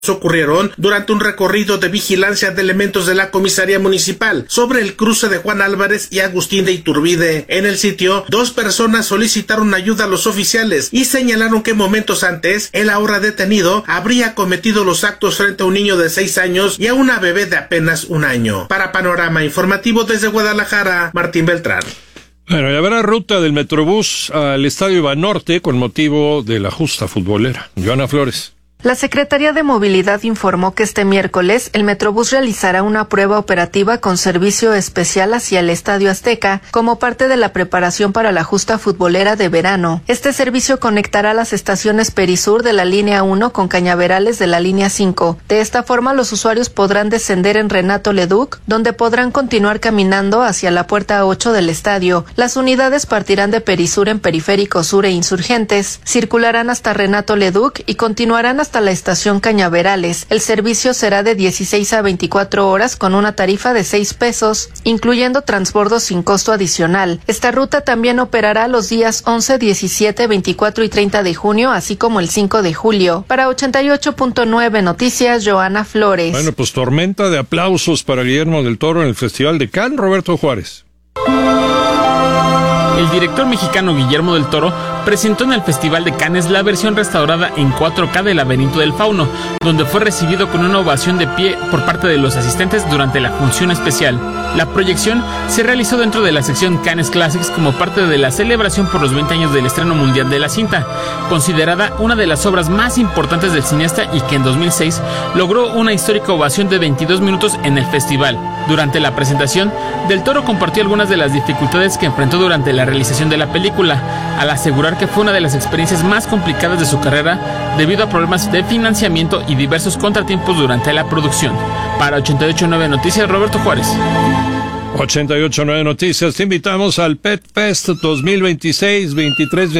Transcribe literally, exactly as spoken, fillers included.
ocurrieron durante un recorrido de vigilancia de elementos de la comisaría municipal sobre el cruce de Juan Álvarez y Agustín de Iturbide. En el sitio, dos personas solicitaron ayuda a los oficiales y señalaron que momentos antes, el ahora detenido habría cometido los actos frente a un niño de seis años y a una bebé de apenas un año. Para Panorama Informativo desde Guadalajara, Martín Beltrán. Bueno, ya habrá ruta del Metrobús al Estadio Banorte con motivo de la justa futbolera. Joana Flores. La Secretaría de Movilidad informó que este miércoles el Metrobús realizará una prueba operativa con servicio especial hacia el Estadio Azteca como parte de la preparación para la justa futbolera de verano. Este servicio conectará las estaciones Perisur de la línea uno con Cañaverales de la línea cinco. De esta forma, los usuarios podrán descender en Renato Leduc, donde podrán continuar caminando hacia la puerta ocho del estadio. Las unidades partirán de Perisur en Periférico Sur e Insurgentes, circularán hasta Renato Leduc y continuarán hasta hasta la estación Cañaverales. El servicio será de dieciséis a veinticuatro horas con una tarifa de seis pesos, incluyendo transbordo sin costo adicional. Esta ruta también operará los días once, diecisiete, veinticuatro y treinta de junio, así como el cinco de julio. Para ochenta y ocho punto nueve Noticias, Joana Flores. Bueno, pues tormenta de aplausos para Guillermo del Toro en el Festival de Cannes, Roberto Juárez. El director mexicano Guillermo del Toro presentó en el Festival de Cannes la versión restaurada en cuatro K del Laberinto del Fauno, donde fue recibido con una ovación de pie por parte de los asistentes durante la función especial. La proyección se realizó dentro de la sección Cannes Classics como parte de la celebración por los veinte años del estreno mundial de la cinta, considerada una de las obras más importantes del cineasta y que en dos mil seis logró una histórica ovación de veintidós minutos en el festival. Durante la presentación, Del Toro compartió algunas de las dificultades que enfrentó durante la realización de la película, al asegurar que fue una de las experiencias más complicadas de su carrera debido a problemas de financiamiento y diversos contratiempos durante la producción. Para ochenta y ocho punto nueve Noticias, Roberto Juárez. ochenta y ocho punto nueve Noticias, te invitamos al Pet Fest dos mil veintiséis, veintitrés